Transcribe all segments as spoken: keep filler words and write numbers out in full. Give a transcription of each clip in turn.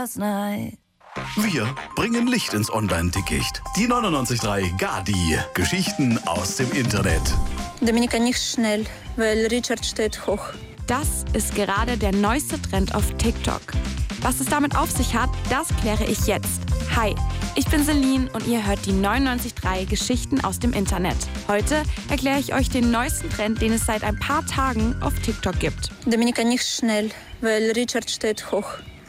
Wir bringen Licht ins Online-Dickicht. Die neunundneunzig Komma drei Gadi. Geschichten aus dem Internet. Dominika nicht schnell, weil Richard steht hoch. Das ist gerade der neueste Trend auf TikTok. Was es damit auf sich hat, das kläre ich jetzt. Hi, ich bin Celine und ihr hört die neunundneunzig Komma drei Geschichten aus dem Internet. Heute erkläre ich euch den neuesten Trend, den es seit ein paar Tagen auf TikTok gibt. Dominika nicht schnell, weil Richard steht hoch.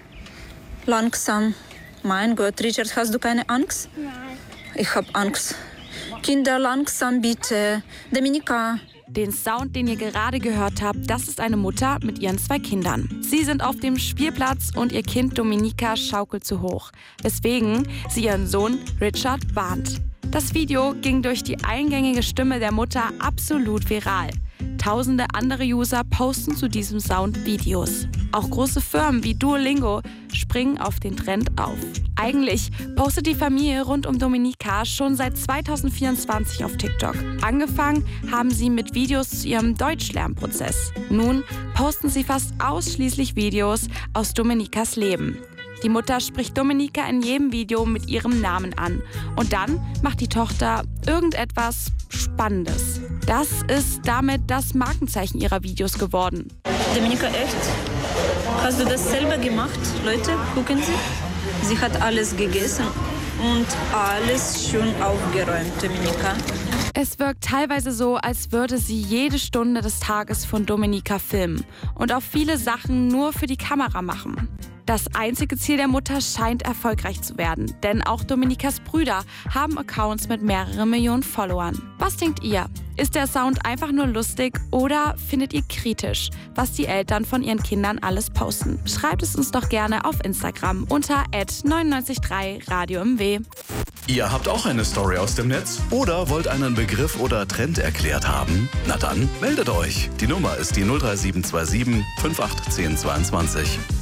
Langsam. Mein Gott, Richard, hast du keine Angst? Nein. Ich hab Angst. Kinder, langsam bitte. Dominika. Den Sound, den ihr gerade gehört habt, das ist eine Mutter mit ihren zwei Kindern. Sie sind auf dem Spielplatz und ihr Kind Dominika schaukelt zu hoch, weswegen sie ihren Sohn Richard warnt. Das Video ging durch die eingängige Stimme der Mutter absolut viral. Tausende andere User posten zu diesem Sound Videos. Auch große Firmen wie Duolingo springen auf den Trend auf. Eigentlich postet die Familie rund um Dominika schon seit zweitausendvierundzwanzig auf TikTok. Angefangen haben sie mit Videos zu ihrem Deutschlernprozess. Nun posten sie fast ausschließlich Videos aus Dominikas Leben. Die Mutter spricht Dominika in jedem Video mit ihrem Namen an. Und dann macht die Tochter irgendetwas Spannendes. Das ist damit das Markenzeichen ihrer Videos geworden. Dominika, echt? Hast du das selber gemacht? Leute, gucken Sie. Sie hat alles gegessen und alles schön aufgeräumt, Dominika. Es wirkt teilweise so, als würde sie jede Stunde des Tages von Dominika filmen und auch viele Sachen nur für die Kamera machen. Das einzige Ziel der Mutter scheint erfolgreich zu werden, denn auch Dominikas Brüder haben Accounts mit mehreren Millionen Followern. Was denkt ihr? Ist der Sound einfach nur lustig oder findet ihr kritisch, was die Eltern von ihren Kindern alles posten? Schreibt es uns doch gerne auf Instagram unter at neunundneunzig Komma drei Radio M W. Ihr habt auch eine Story aus dem Netz oder wollt einen Begriff oder Trend erklärt haben? Na dann, meldet euch. Die Nummer ist die null drei sieben zwei sieben fünf acht eins null zwei zwei.